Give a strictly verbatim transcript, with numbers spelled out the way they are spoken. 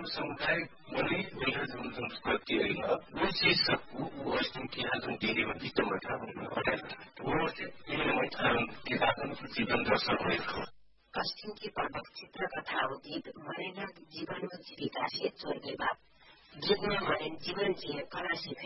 समुदाय मलाई मेरो जुन संस्कृति होइन वो शीर्षक वो वस्तु की जुन दिने भित्रमा था होटल वो चाहिँ मैले थाहा किताबको जीवन दर्शन भएको पश्चिमकी पर्वत चित्र कथा गीत मरेन जीवन जीविका से चोर्दै बाप गीतमा भने जीवन जिए कला सिके